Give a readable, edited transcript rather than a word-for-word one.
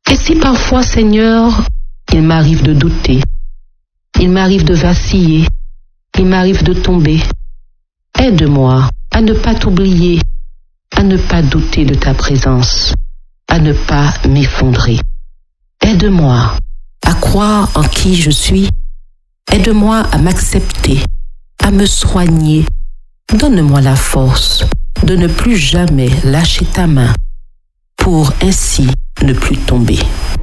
Et si parfois, Seigneur, il m'arrive de douter, il m'arrive de vaciller, il m'arrive de tomber, aide-moi à ne pas t'oublier, à ne pas douter de ta présence, à ne pas m'effondrer. Aide-moi à croire en qui je suis. Aide-moi à m'accepter, à me soigner. Donne-moi la force de ne plus jamais lâcher ta main pour ainsi ne plus tomber.